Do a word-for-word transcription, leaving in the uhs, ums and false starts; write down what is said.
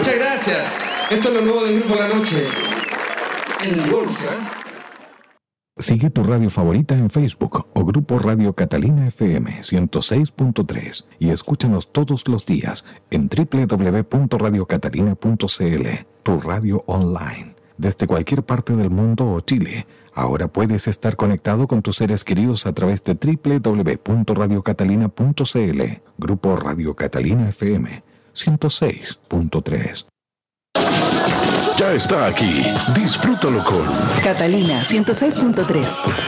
Muchas gracias. Esto es lo nuevo del Grupo La Noche. El bolsa. Sigue tu radio favorita en Facebook o Grupo Radio Catalina F M ciento seis punto tres y escúchanos todos los días en doble u doble u doble u punto radio catalina punto c l, tu radio online. Desde cualquier parte del mundo o Chile, ahora puedes estar conectado con tus seres queridos a través de doble u doble u doble u punto radio catalina punto c l. Grupo Radio Catalina F M ciento seis punto tres. Ya está aquí. Disfrútalo con Catalina ciento seis punto tres.